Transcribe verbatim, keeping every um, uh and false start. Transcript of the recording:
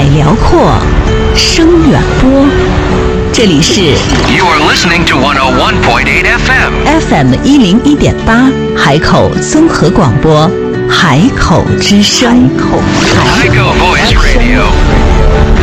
辽阔，声远播。这里是 You are listening to one oh one point eight F M F M 一零一点八海口综合广播，海口之声。海口 Voice Radio。